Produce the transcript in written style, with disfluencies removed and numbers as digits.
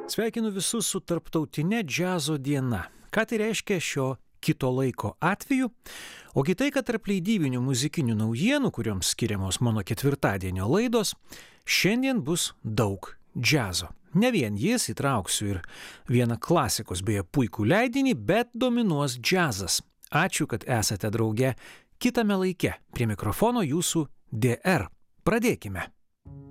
Sveikinu visus su tarptautinė džiazo diena. Ką tai reiškia šio kito laiko atveju? Ogi tai, kad tarp leidybinių muzikinių naujienų, kurioms skiriamos mano ketvirtadienio laidos, šiandien bus daug džiazo. Ne vien jis, įtrauksiu ir vieną klasikos, beje puikų leidinį, bet dominuos džiazas. Ačiū, kad esate drauge kitame laike. Prie mikrofono jūsų DR. Pradėkime.